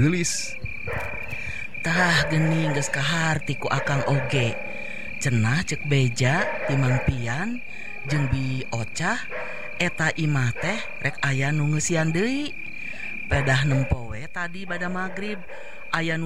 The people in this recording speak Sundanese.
gelis. Tah geuning geus kaharti ku Akang oge. Cenah cek beja timang pian jeung bi ocah eta imah teh rek aya nu ngeusian deui. Pedah nempo we tadi bada magrib aya nu